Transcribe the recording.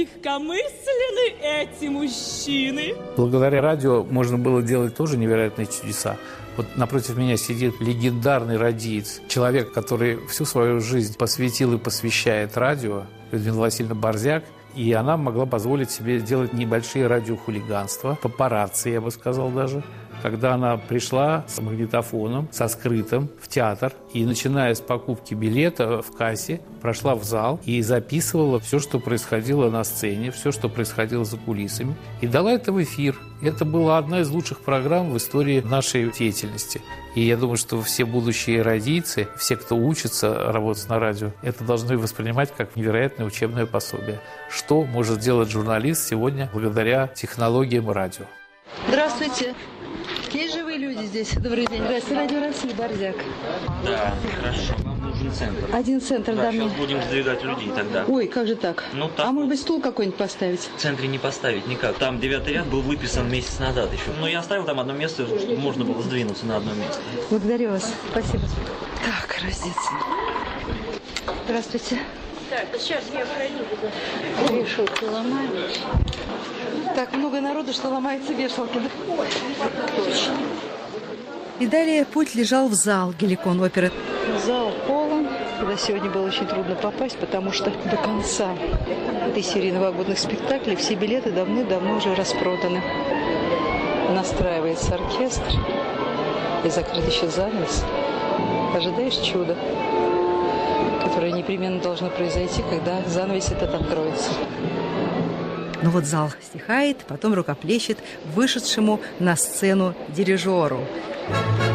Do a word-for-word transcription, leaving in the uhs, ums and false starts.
Легкомысленны эти мужчины. Благодаря радио можно было делать тоже невероятные чудеса. Вот напротив меня сидит легендарный радиец, человек, который всю свою жизнь посвятил и посвящает радио, Людмила Васильевна Борзяк. И она могла позволить себе делать небольшие радиохулиганства, папарацци, я бы сказал даже. Когда она пришла с магнитофоном, со скрытым, в театр, и, начиная с покупки билета в кассе, прошла в зал и записывала все, что происходило на сцене, все, что происходило за кулисами, и дала это в эфир. Это была одна из лучших программ в истории нашей деятельности. И я думаю, что все будущие радийцы, все, кто учится работать на радио, это должны воспринимать как невероятное учебное пособие. Что может делать журналист сегодня благодаря технологиям радио? Здравствуйте. Есть живые люди здесь? Добрый день. Здравствуйте, Радио России, Борзяк. Да, хорошо. Нам нужен центр. Один центр, да, да сейчас мне. будем сдвигать людей тогда. Ой, как же так? Ну, так а вот. может быть, стул какой-нибудь поставить? В центре не поставить никак. Там девятый ряд был выписан месяц назад еще. Но я оставил там одно место, чтобы можно было сдвинуться на одно место. Благодарю вас. Спасибо. Так, раздеться. Здравствуйте. Так, сейчас я пройду. Решетки ломаем. Так много народу, что ломаются вешалки. Точно. И далее путь лежал в зал Геликон оперы. Зал полон. Туда сегодня было очень трудно попасть, потому что до конца этой серии новогодних спектаклей все билеты давно-давно уже распроданы. Настраивается оркестр и закрыт еще занавес. Ожидаешь чуда, которое непременно должно произойти, когда занавес этот откроется. Но вот зал стихает, потом рукоплещет вышедшему на сцену дирижеру.